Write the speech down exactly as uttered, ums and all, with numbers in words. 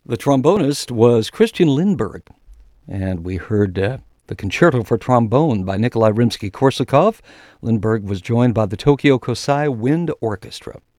The trombonist was Christian Lindberg, and we heard uh, the Concerto for Trombone by Nikolai Rimsky-Korsakov. Lindberg was joined by the Tokyo Kosai Wind Orchestra.